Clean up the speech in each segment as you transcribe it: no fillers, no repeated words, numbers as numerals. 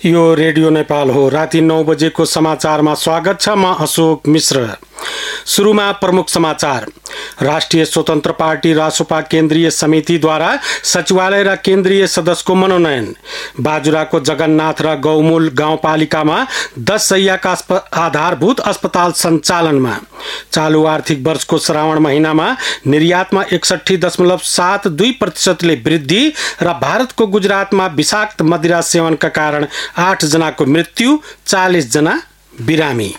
यो रेडियो नेपाल हो। राति 9 बजेको समाचारमा स्वागत छ। म अशोक मिश्र। सुरुमा प्रमुख समाचार। राष्ट्रिय स्वतन्त्र पार्टी रासोपा केन्द्रीय समितिद्वारा सचिवालय र केन्द्रीय सदस्यको मनोनयन। बाजुराको जगन्नाथ र गौमूल गाउँपालिकामा 10 शय्याका आधारभूत अस्पताल सञ्चालनमा। चालु आर्थिक वर्षको श्रावण महिनामा निर्यातमा 61.72% वृद्धि र भारतको गुजरातमा विषाक्त मदिरा सेवनका कारण 8 जनाको मृत्यु, 40 जना बिरामी।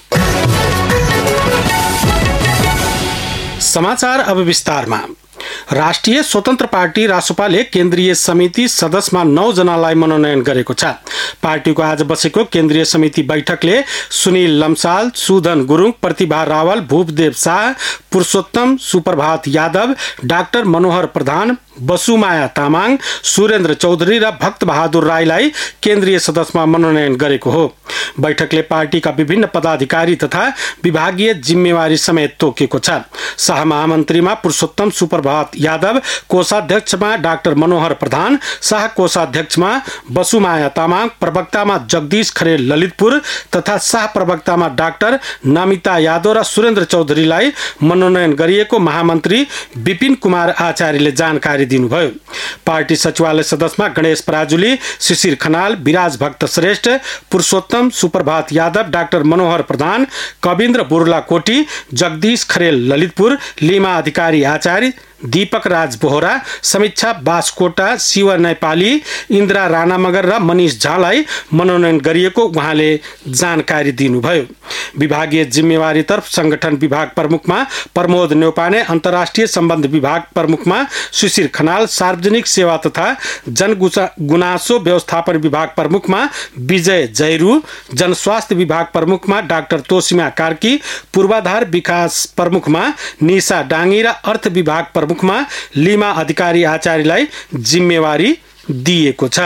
समाचार अब विस्तारमा। राष्ट्रिय स्वतन्त्र पार्टी रासोपाले केन्द्रीय समिति सदस्यमा 9 जनालाई मनोनयन गरेको छ। पार्टीको आज बसेको केन्द्रीय समिति बैठकले सुनिल लम्साल, सुधन गुरुङ, प्रतिभा रावल, भूपदेव शाह, पुरुषोत्तम सुप्रभात यादव, डाक्टर मनोहर प्रधान, बसुमाया तामाङ, सुरेन्द्र चौधरी र भक्त बहादुर राईलाई केन्द्रीय सदस्यमा मनोनयन गरेको हो। बैठकले पार्टीका विभिन्न पदाधिकारी तथा विभागीय जिम्मेवारी समेत तोकेको छ। सहमहामन्त्रीमा पुरुषोत्तम सुप्रभात यादव, कोषाध्यक्षमा डाक्टर मनोहर प्रधान, सह कोषाध्यक्षमा बसुमाया तामाङ, प्रवक्तामा जगदीश खरेल ललितपुर तथा सह प्रवक्तामा डाक्टर नमिता यादव र सुरेन्द्र चौधरीलाई मनोनयन गरिएको महामन्त्री विपिन कुमार आचार्यले जानकारी दिनुभयो। पार्टी सचिवालय सदस्यमा गणेश पराजुली, शिशिर खनाल, विराज भक्त श्रेष्ठ, पुरुषोत्तम सुप्रभात यादव, डाक्टर मनोहर प्रधान, कविन्द्र बुर्लाकोटी, जगदीश खरेल ललितपुर, लीमा अधिकारी आचार्य, दीपक राज बोहरा, समीक्षा बासकोटा, शिव नेपाली, इन्द्रा राणा मगर र मनिष झालाई मनोनयन गरिएको उहाँले जानकारी दिनुभयो। विभागीय जिम्मेवारीतर्फ संगठन विभाग प्रमुखमा प्रमोद न्यौपाने, अन्तर्राष्ट्रिय सम्बन्ध विभाग प्रमुखमा सुशीर खनाल, सार्वजनिक सेवा तथा जनगुनासो व्यवस्थापन विभाग प्रमुखमा विजय जयरू, जनस्वास्थ्य विभाग प्रमुखमा डाक्टर तोसिमा कार्की, पूर्वाधार विकास प्रमुखमा निशा डाङ्गी र अर्थ विभाग प्रमुखमा लीमा अधिकारी आचार्यलाई जिम्मेवारी दिएको छ।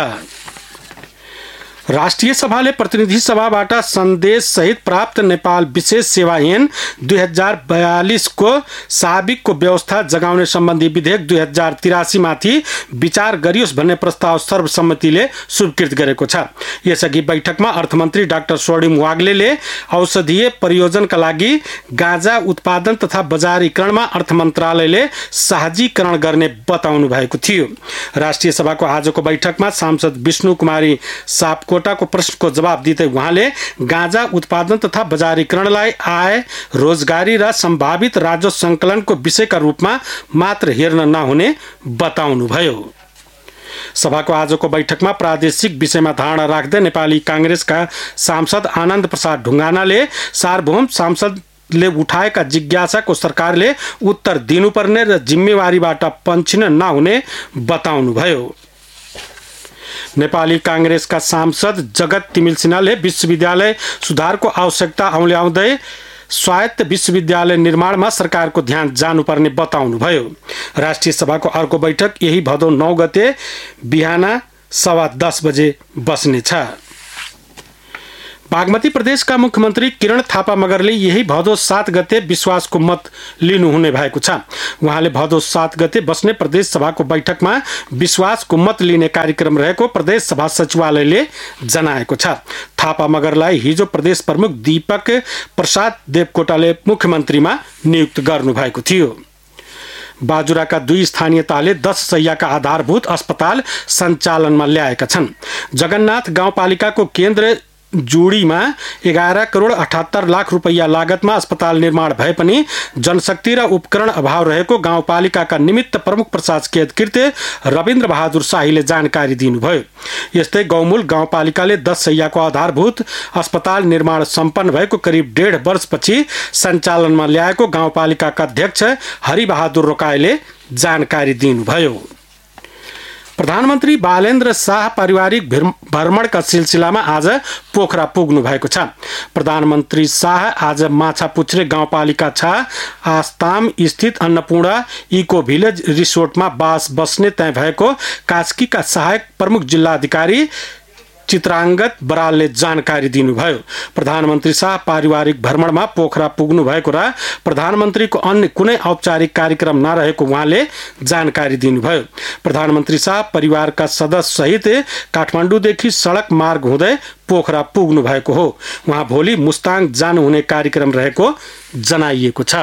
राष्ट्रिय सभाले प्रतिनिधि सभाबाट सन्देश सहित प्राप्त नेपाल विशेष सेवा ऐन 2042 को साबिकको व्यवस्था जगाउने सम्बन्धी विधेयक 2083 माथि विचार गरियोस् भन्ने प्रस्ताव सर्वसम्मतिले स्वीकृत गरेको छ। यसअघि बैठकमा अर्थमन्त्री डाक्टर स्वर्णिम वाग्लेले औषधीय प्रयोजनका लागि गाँजा उत्पादन तथा बजारीकरणमा अर्थ मन्त्रालयले सहजीकरण गर्ने बताउनु भएको थियो। राष्ट्रिय सभाको आजको बैठकमा सांसद विष्णु कुमारी सापको को प्रश्नको जवाब दिँदै उहाँले गाँजा उत्पादन तथा बजारीकरणलाई आय, रोजगारी र सम्भावित राजस्व सङ्कलनको विषयका रूपमा मात्र हेर्न नहुने बताउनुभयो। सभाको आजको बैठकमा प्रादेशिक विषयमा धारणा राख्दै नेपाली काङ्ग्रेसका सांसद आनन्द प्रसाद ढुङ्गानाले सार्वभौम सांसदले उठाएका जिज्ञासाको सरकारले उत्तर दिनुपर्ने र जिम्मेवारीबाट पन्छिन नहुने बताउनुभयो। नेपाली काङ्ग्रेसका सांसद जगत तिमिल सिन्हाले विश्वविद्यालय सुधारको आवश्यकता औल्याउँदै स्वायत्त विश्वविद्यालय निर्माणमा सरकारको ध्यान जानुपर्ने बताउनुभयो। राष्ट्रिय सभाको अर्को बैठक यही भदौ 9 गते बिहान 10:15 बजे बस्नेछ। बागमती प्रदेशका मुख्यमन्त्री किरण थापा मगरले यही भदौ 7 गते विश्वासको मत लिनुहुने भएको छ। उहाँले भदौ 7 गते बस्ने प्रदेश सभाको बैठकमा विश्वासको मत लिने कार्यक्रम रहेको प्रदेश सभा सचिवालयले जनाएको छ। थापा मगरलाई हिजो प्रदेश प्रमुख दीपक प्रसाद देवकोटाले मुख्यमन्त्रीमा नियुक्त गर्नुभएको थियो। बाजुराका 2 स्थानीय तहले 10 शय्याका आधारभूत अस्पताल सञ्चालनमा ल्याएका छन्। जगन्नाथ गाउँपालिकाको केन्द्र जोडीमा 11 करोड 78 लाख रुपैयाँ लागतमा अस्पताल निर्माण भए पनि जनशक्ति र उपकरण अभाव रहेको गाउँपालिकाका निमित्त प्रमुख प्रशासकीय अधिकृत रविन्द्र बहादुर शाहीले जानकारी दिनुभयो। यस्तै गौमूल गाउँपालिकाले 10 शय्याको आधारभूत अस्पताल निर्माण सम्पन्न भएको करिब 1.5 वर्षपछि सञ्चालनमा ल्याएको गाउँपालिकाका अध्यक्ष हरिबहादुर रोकाईले जानकारी दिनुभयो। प्रधानमन्त्री बालेन्द्र शाह पारिवारिक भ्रमणका सिलसिलामा आज पोखरा पुग्नु भएको छ। प्रधानमन्त्री शाह आज माछापुच्छ्रे गाउँपालिका 6 आस्ताम स्थित अन्नपूर्ण इको भिलेज रिसोर्टमा बस्ने तय भएको कास्कीका सहायक प्रमुख जिल्लाधिकारी चित्राङ्गत बरालले जानकारी दिनुभयो। प्रधानमन्त्री शाह पारिवारिक भ्रमणमा पोखरा पुग्नु भएको र प्रधानमन्त्रीको अन्य कुनै औपचारिक कार्यक्रम नरहेको उहाँले जानकारी दिनुभयो। प्रधानमन्त्री शाह परिवारका सदस्य सहित काठमाडौँदेखि सडक मार्ग हुँदै पोखरा पुग्नु भएको हो। उहाँ भोलि मुस्ताङ जानुहुने कार्यक्रम रहेको जनाइएको छ।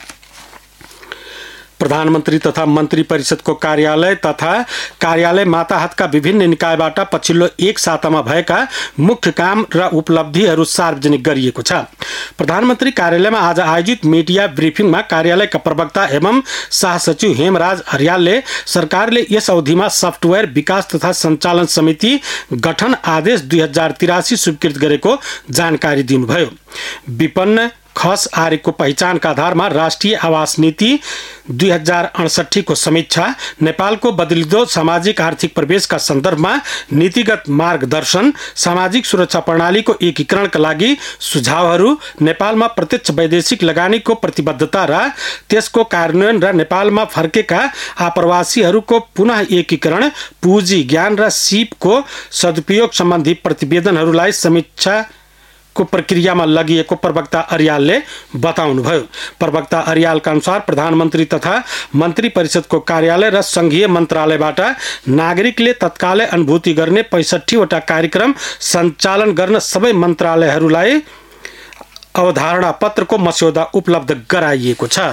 प्रधानमन्त्री तथा मन्त्री परिषदको कार्यालय तथा कार्यालय माताहतका विभिन्न निकायबाट पछिल्लो एक सातामा भएका मुख्य काम र उपलब्धिहरू सार्वजनिक गरिएको छ। प्रधानमन्त्री कार्यालयमा आज आयोजित मिडिया ब्रिफिङमा कार्यालयका प्रवक्ता एवं सहसचिव हेमराज अर्यालले सरकारले यस अवधिमा सफ्टवेयर विकास तथा सञ्चालन समिति गठन आदेश 2083 स्वीकृत गरेको जानकारी दिनुभयो। विपन्न खस आरेको पहिचानका आधारमा राष्ट्रिय आवास नीति 2068 को समीक्षा, नेपालको बदलिदो सामाजिक आर्थिक प्रवेशका सन्दर्भमा नीतिगत मार्गदर्शन, सामाजिक सुरक्षा प्रणालीको एकीकरणका लागि सुझावहरू, नेपालमा प्रत्यक्ष वैदेशिक लगानीको प्रतिबद्धता र त्यसको कार्यान्वयन र नेपालमा फर्केका आप्रवासीहरूको पुनः एकीकरण, पुँजी ज्ञान र सिपको सदुपयोग सम्बन्धी प्रतिवेदनहरूलाई समीक्षा को प्रक्रियामा लगिएको प्रवक्ता अर्यालले बताउनुभयो। प्रवक्ता अर्यालका अनुसार प्रधानमन्त्री तथा मन्त्री परिषदको कार्यालय र संघीय मन्त्रालयबाट नागरिकले तत्कालै अनुभूति गर्ने 65 वटा कार्यक्रम सञ्चालन गर्न सबै मन्त्रालयहरूलाई अवधारणा पत्रको मस्यौदा उपलब्ध गराइएको छ।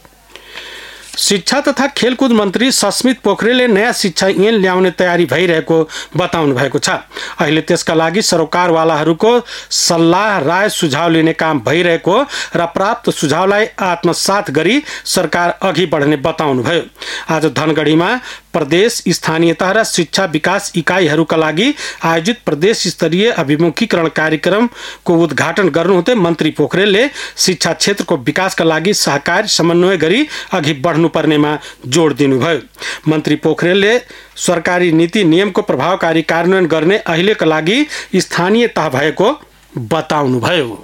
शिक्षा तथा खेलकुद मन्त्री सस्मित पोखरेलले नयाँ शिक्षा ऐन ल्याउने तयारी भइरहेको बताउनु भएको छ। अहिले त्यसका लागि सरोकारवालाहरूको सल्लाह राय सुझाव लिने काम भइरहेको र प्राप्त सुझावलाई आत्मसात गरी सरकार अघि बढ्ने बताउनुभयो। आज धनगढीमा प्रदेश स्थानीय तह र शिक्षा विकास इकाइहरूका लागि आयोजित प्रदेश स्तरीय अभिमुखीकरण कार्यक्रमको उद्घाटन गर्नुहुँदै मन्त्री पोखरेलले शिक्षा क्षेत्रको विकासका लागि सहकारी समन्वय गरी अघि बढ्नुपर्नेमा जोड दिनुभयो। मन्त्री पोखरेलले सरकारी नीति नियमको प्रभावकारी कार्यान्वयन गर्ने अहिलेका लागि स्थानीय तह भएको बताउनुभयो।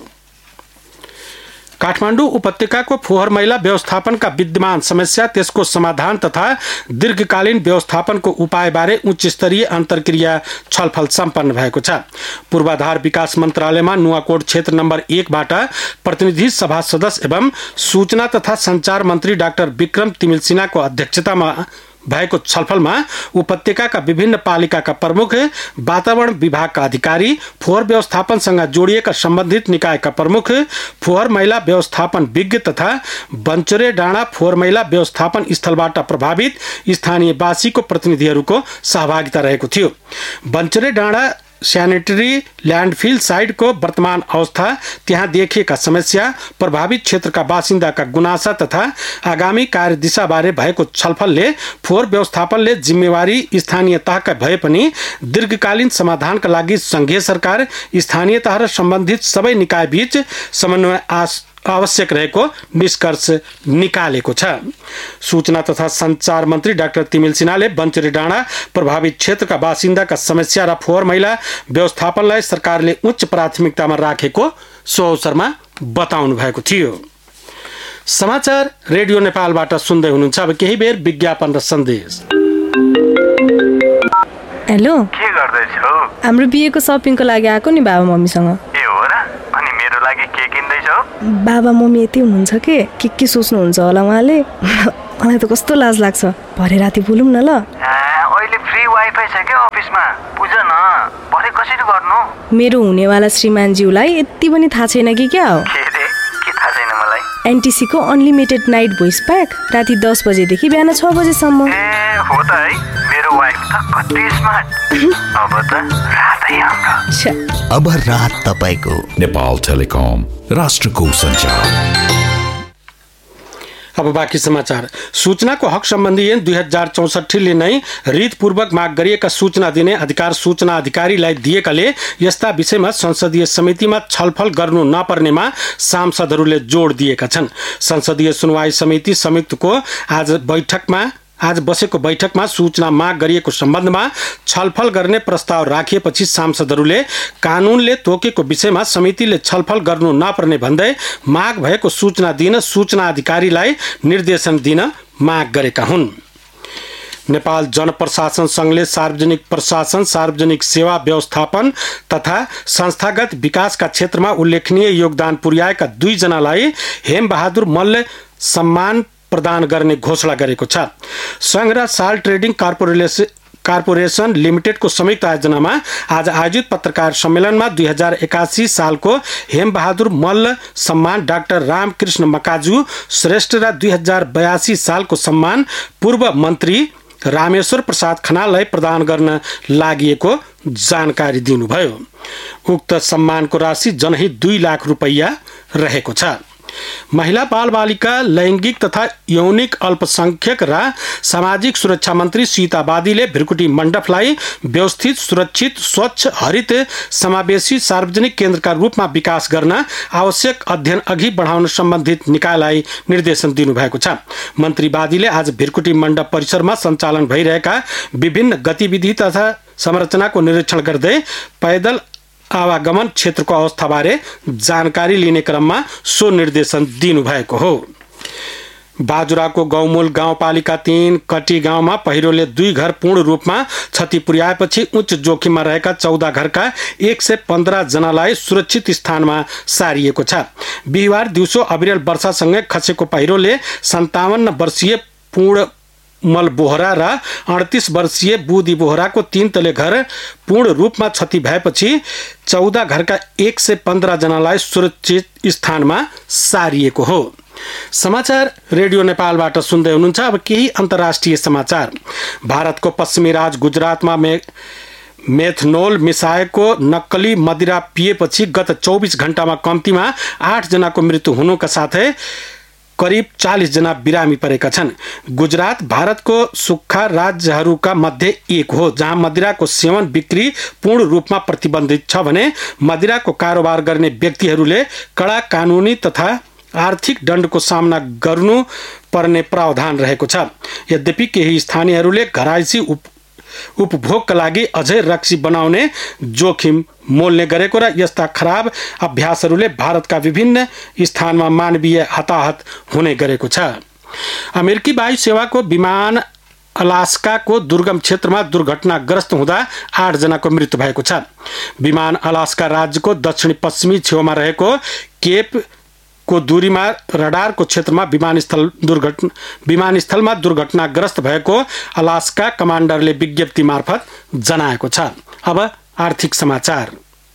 काठमाडौँ उपत्यकाको फोहोर मैला व्यवस्थापनका विद्यमान समस्या, त्यसको समाधान तथा दीर्घकालीन व्यवस्थापनको उपायबारे उच्च स्तरीय अन्तर्क्रिया छलफल सम्पन्न भएको छ। पूर्वाधार विकास मन्त्रालयमा नुवाकोट क्षेत्र नम्बर 1 बाट प्रतिनिधि सभा सदस्य एवं सूचना तथा सञ्चार मन्त्री डाक्टर विक्रम तिमिल सिन्हाको अध्यक्षतामा भएको छलफलमा उपत्यकाका विभिन्न पालिकाका प्रमुख, वातावरण विभागका अधिकारी, फोहोर व्यवस्थापनसँग जोडिएका सम्बन्धित निकायका प्रमुख, फोहोर मैला व्यवस्थापन विज्ञ तथा बन्चरे डाँडा फोहोर मैला व्यवस्थापन स्थलबाट प्रभावित स्थानीयवासीको प्रतिनिधिहरूको सहभागिता रहेको थियो। बन्चरे डाँडा स्यानिटरी ल्यान्डफिल साइटको वर्तमान अवस्था, त्यहाँ देखिएका समस्या, प्रभावित क्षेत्रका बासिन्दाका गुनासा तथा आगामी कार्यदिशाबारे भएको छलफलले फोहोर व्यवस्थापनले जिम्मेवारी स्थानीय तहका भए पनि दीर्घकालीन समाधानका लागि संघीय सरकार, स्थानीय तह र सम्बन्धित सबै निकायबीच समन्वय आवश्यक रहेको निष्कर्ष निकालेको छ। सूचना तथा सञ्चार मन्त्री डाक्टर तिमिल सिन्हाले बन्चरे डाँडा प्रभावित क्षेत्रका बासिन्दाका समस्या र फोहोर मैला व्यवस्थापनलाई सरकारले उच्च प्राथमिकतामा राखेको सो अवसरमा बताउनु भएको थियो। समाचार रेडियो नेपालबाट सुन्दै हुनुहुन्छ। अब केही बेर विज्ञापन र सन्देश। हेलो, के गर्दैछौ? हाम्रो बिहेको सपिङको लागि आएको नि बाबा मम्मीसँग। ए हो र? अनि मेरो लागि के किन्दैछौ? बाबा मम्मी यति हुनुहुन्छ के सोच्नुहुन्छ होला उहाँले। मलाई त कस्तो लाज लाग्छ। भरे राति बोलौँ न ल। अहिले फ्री वाइफाई छ क्या अफिसमा, बुझ न। भरे कसरी गर्नु? मेरो हुनेवाला श्रीमानज्यूलाई यति पनि थाहा छैन कि क्या हो? के थाहा छैन मलाई? एनटिसी को अनलिमिटेड नाइट भोइस प्याक राति 10 बजेदेखि बिहान 6 बजेसम्म। ए हो त है, मेरो वाइफ त कति स्मार्ट। अब त रातै हाम्रो। अब रात तपाईको। नेपाल टेलिकम, राष्ट्रको सञ्चार। अब बाँकी समाचार। सूचनाको हक सम्बन्धी ऐन 2064ले नै रीतपूर्वक माग गरिएका सूचना दिने अधिकार सूचना अधिकारीलाई दिएकाले यस्ता विषयमा संसदीय समितिमा छलफल गर्नु नपर्नेमा सांसदहरूले जोड दिएका छन्। संसदीय सुनवाई समिति संयुक्तको आज बसेको बैठकमा सूचना माग गरिएको सम्बन्धमा छलफल गर्ने प्रस्ताव राखिएपछि सांसदहरूले कानूनले तोकेको विषयमा समितिले छलफल गर्नु नपर्ने भन्दै माग भएको सूचना दिन सूचना अधिकारीलाई निर्देशन दिन माग गरेका हुन्। नेपाल जनप्रशासन संघले सार्वजनिक प्रशासन, सार्वजनिक सेवा व्यवस्थापन तथा संस्थागत विकासका क्षेत्रमा उल्लेखनीय योगदान पुर्याएका 2 जनालाई हेमबहादुर मल्ल सम्मान प्रदान गर्ने घोषणा गरेको छ। संघ र साल ट्रेडिङ कार्पोरेसन लिमिटेडको संयुक्त आयोजनामा आज आयोजित पत्रकार सम्मेलनमा 2081 सालको हेमबहादुर मल्ल सम्मान डाक्टर रामकृष्ण मकाजु श्रेष्ठ र 2082 सालको सम्मान पूर्व मन्त्री रामेश्वर प्रसाद खनाललाई प्रदान गर्न लागिएको जानकारी दिनुभयो। उक्त सम्मानको राशि जनहित 2 लाख रुपैयाँ रहेको छ। महिला बाल बालिका, लैंगिक तथा यौनिक अल्पसंख्यक र सामाजिक सुरक्षा मन्त्री सीता बादीले भिरकुटी मण्डपलाई व्यवस्थित, सुरक्षित, स्वच्छ, हरित, समावेशी सार्वजनिक केन्द्रका रूपमा विकास गर्न आवश्यक अध्ययन अघि बढाउन सम्बन्धित निकायलाई निर्देशन दिनुभएको छ। मन्त्री बादीले आज भिरकुटी मण्डप परिसरमा सञ्चालन भइरहेका विभिन्न गतिविधि तथा संरचनाको निरीक्षण गर्दै पैदल आवागमन क्षेत्रको अवस्थाबारे जानकारी लिने क्रममा सो निर्देशन दिनुभएको हो। बाजुराको गौमूल गाउँपालिका 3 कटी गाउँमा पहिरोले 2 घर पूर्ण रूपमा क्षति पुर्याएपछि उच्च जोखिममा रहेका 14 घरका 115 जनालाई सुरक्षित स्थानमा सारिएको छ। बिहिबार दिउँसो अविरल वर्षासँगै खसेको पहिरोले 57 वर्षीय पूर्ण मल बोहरा र 38 वर्षीय बुदी बोहराको 3 तले घर पूर्ण रूपमा क्षति भएपछि 14 घरका 115 जनालाई सुरक्षित स्थानमा सारिएको हो। समाचार रेडियो नेपालबाट सुन्दै हुनुहुन्छ। अब केही अन्तर्राष्ट्रिय समाचार। भारतको पश्चिमी राज्य गुजरातमा मेथनोल मिसाएको नक्कली मदिरा पिएपछि गत 24 घण्टामा कम्तीमा 8 जनाको मृत्यु हुनुका साथै करिब 40 जना बिरामी परेका छन्। गुजरात भारतको सुक्खा राज्यहरूका मध्ये एक हो जहाँ मदिराको सेवन बिक्री पूर्ण रूपमा प्रतिबन्धित छ भने मदिराको कारोबार गर्ने व्यक्तिहरूले कडा कानुनी तथा आर्थिक दण्डको सामना गर्नु पर्ने प्रावधान रहेको छ। यद्यपि केही स्थानीयहरूले घरायसी उपभोगका लागि अझै रक्सी बनाउने जोखिम मोल्ने गरेको र यस्ता खराब अभ्यासहरूले भारतका विभिन्न स्थानमा मानवीय हताहत हुने गरेको छ। अमेरिकी वायु सेवाको विमान अलास्काको दुर्गम क्षेत्रमा दुर्घटनाग्रस्त हुँदा 8 जनाको मृत्यु भएको छ। विमान अलास्का राज्यको दक्षिणी पश्चिमी छेउमा रहेको केप को दूरीमा रडारको क्षेत्रमा विमानस्थलमा दुर्घटनाग्रस्त भएको अलास्का कमान्डरले विज्ञप्ति मार्फत जनाएको छ। अब आर्थिक समाचार।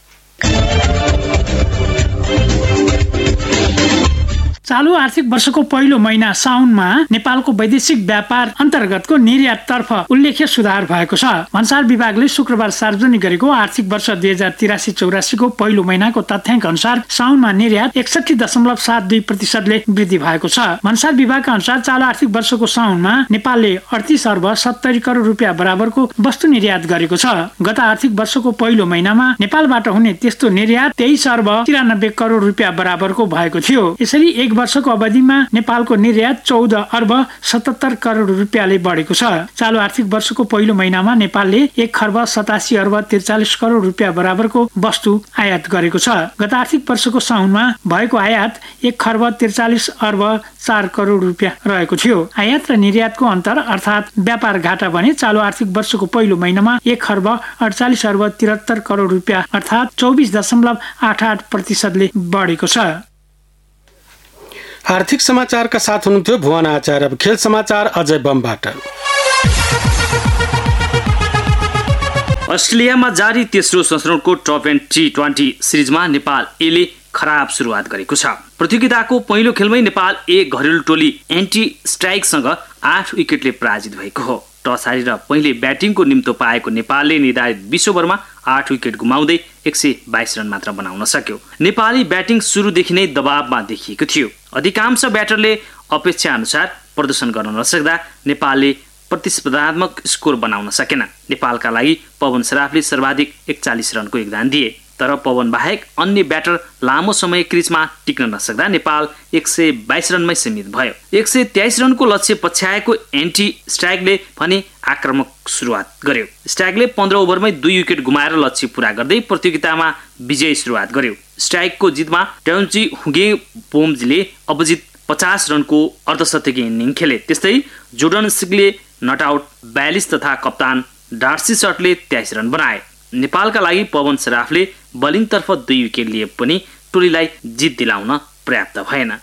चालू आर्थिक वर्षको पहिलो महिना साउनमा नेपालको वैदेशिक व्यापार अन्तर्गतको निर्याततर्फ उल्लेख्य सुधार भएको छ। भन्सार विभागले शुक्रबार सार्वजनिक गरेको आर्थिक वर्ष 2083-84 को पहिलो महिनाको तथ्याङ्क अनुसार साउनमा निर्यात 61.72% वृद्धि भएको छ। भन्सार विभागका अनुसार चालू आर्थिक वर्षको साउनमा नेपालले 38 अर्ब 70 करोड रुपियाँ बराबरको वस्तु निर्यात गरेको छ। गत आर्थिक वर्षको पहिलो महिनामा नेपालबाट हुने त्यस्तो निर्यात 23 अर्ब 93 करोड रुपियाँ बराबरको भएको थियो। यसरी एक वर्षको अवधिमा नेपालको निर्यात 14 अर्ब 77 करोड रुपियाँले बढेको छ। चालू आर्थिक वर्षको पहिलो महिनामा नेपालले 1 खर्ब 87 अर्ब 43 करोड रुपियाँ बराबरको वस्तु आयात गरेको छ। गत आर्थिक वर्षको साउनमा भएको आयात 1 खर्ब 43 अर्ब 4 करोड रुपियाँ रहेको थियो। आयात र निर्यातको अन्तर अर्थात् व्यापार घाटा भने चालू आर्थिक वर्षको पहिलो महिनामा 1 खर्ब 48 अर्ब 73 करोड रुपियाँ अर्थात् 24.88% बढेको छ। आर्थिक समाचारका साथ हुनुहुन्थ्यो भुवन आचार्य। अब खेल समाचार अजय बमबाट। अस्ट्रेलियामा जारी तेस्रो संस्करणको टप 10 T20 सिरिजमा नेपाल एले खराब सुरुवात गरेको छ। प्रतियोगिताको पहिलो खेलमै नेपाल ए घरेलु टोली एन्टी स्ट्राइकसँग 8 विकेटले पराजित भएको हो। टस हारेर पहिले ब्याटिङको निम्तो पाएको नेपालले निर्धारित 20 ओभरमा 8 विकेट गुमाउँदै 122 रन मात्र बनाउन सक्यो। नेपाली ब्याटिङ सुरुदेखि नै दबावमा देखिएको थियो। अधिकांश ब्याटरले अपेक्षा अनुसार प्रदर्शन गर्न नसक्दा नेपालले प्रतिस्पर्धात्मक स्कोर बनाउन सकेन। नेपालका लागि पवन सराफले सर्वाधिक 41 रनको योगदान दिए, तर पवन बाहेक अन्य ब्याटर लामो समय क्रिजमा टिक्न नसक्दा नेपाल 122 रनमै सीमित भयो। 123 रनको लक्ष्य पछ्याएको एन्टी स्ट्राइकले भने आक्रामक सुरुवात गर्यो। स्ट्राइकले 15 ओभरमै 2 विकेट गुमाएर लक्ष्य पूरा गर्दै प्रतियोगितामा विजयी सुरुवात गर्यो। स्ट्राइकको जितमा ट्याउन्ची हुगे पोम्जीले अपजित 50 रनको अर्धशतकीय इनिङ खेले। त्यस्तै जोर्डन सिगले नटआउट 42 तथा कप्तान डार्सी सटले 23 रन बनाए। नेपालका लागि पवन सराफले बलिङतर्फ 2 विकेट लिए पनि टोलीलाई जित दिलाउन पर्याप्त भएन।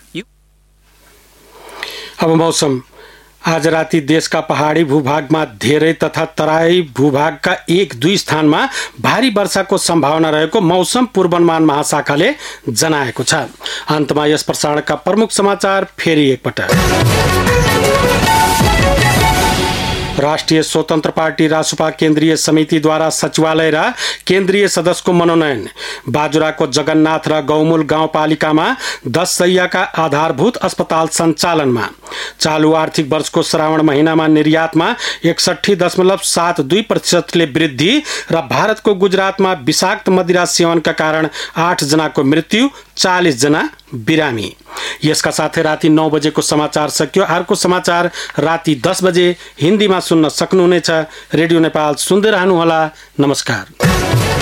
अब मौसम। आज राति देशका पहाडी भूभागमा धेरै तथा तराई भूभागका 1-2 स्थानमा भारी वर्षाको सम्भावना रहेको मौसम पूर्वानुमान महाशाखाले जनाएको छ। अन्तमा यस प्रसारणका प्रमुख समाचार फेरि एकपटक। राष्ट्रिय स्वतन्त्र पार्टी रासुपा केन्द्रीय समितिद्वारा सचिवालय र केन्द्रीय सदस्यको मनोनयन। बाजुराको जगन्नाथ र गौमूल गाउँपालिकामा 10 शैय्याका आधारभूत अस्पताल सञ्चालनमा। चालु आर्थिक वर्षको श्रावण महिनामा निर्यातमा 61.72% वृद्धि र भारतको गुजरातमा विषाक्त मदिरा सेवनका कारण 8 जनाको मृत्यु, 40 जना बिरामी। यसका साथै राति 9 बजेको समाचार सकियो। अर्को समाचार राति 10 बजे हिन्दीमा सुन्न सक्नुहुनेछ। रेडियो नेपाल सुन्दै रहनुहोला। नमस्कार।